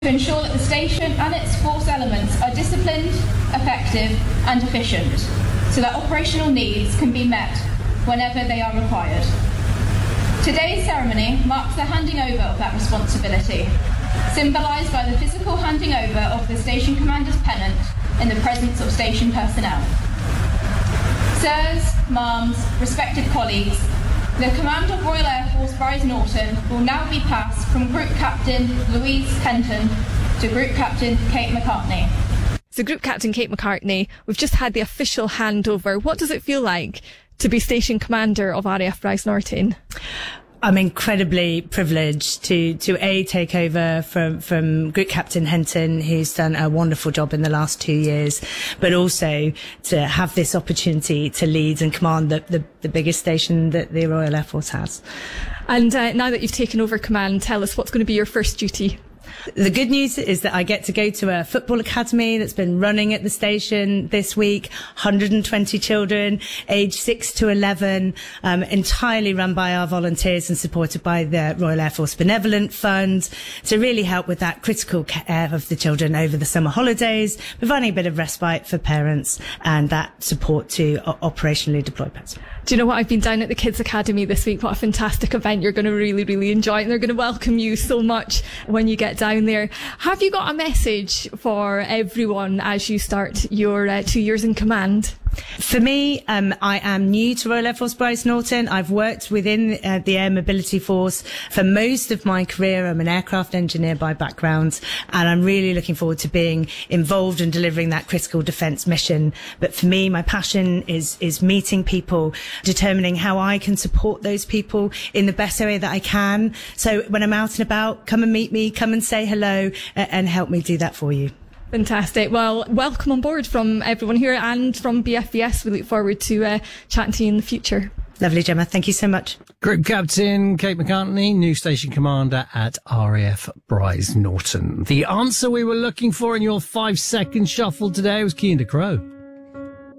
to ensure that the station and its force elements are disciplined, effective and efficient, so that operational needs can be met whenever they are required. Today's ceremony marks the handing over of that responsibility, symbolised by the physical handing over of the Station Commander's pennant in the presence of station personnel. Sirs, ma'ams, respected colleagues, the command of Royal Air Force Brize Norton will now be passed from Group Captain Louise Kenton to Group Captain Kate McCartney. So Group Captain Kate McCartney, we've just had the official handover. What does it feel like to be Station Commander of RAF Brize Norton? I'm incredibly privileged to take over from Group Captain Henton, who's done a wonderful job in the last 2 years, but also to have this opportunity to lead and command the biggest station that the Royal Air Force has. And now that you've taken over command, tell us what's going to be your first duty. The good news is that I get to go to a football academy that's been running at the station this week. 120 children, aged 6 to 11, entirely run by our volunteers and supported by the Royal Air Force Benevolent Fund to really help with that critical care of the children over the summer holidays, providing a bit of respite for parents and that support to operationally deployed personnel. Do you know what? I've been down at the Kids Academy this week. What a fantastic event. You're going to really, really enjoy it. And they're going to welcome you so much when you get down there. Have you got a message for everyone as you start your 2 years in command? For me, I am new to Royal Air Force Brize Norton. I've worked within the Air Mobility Force for most of my career. I'm an aircraft engineer by background, and I'm really looking forward to being involved in delivering that critical defence mission. But for me, my passion is meeting people, determining how I can support those people in the best way that I can. So when I'm out and about, come and meet me, come and say hello, and help me do that for you. Fantastic. Well, welcome on board from everyone here and from BFBS. We look forward to chatting to you in the future. Lovely, Gemma. Thank you so much. Group Captain Kate McCartney, new Station Commander at RAF Brize Norton. The answer we were looking for in your 5-second shuffle today was Key and Crow.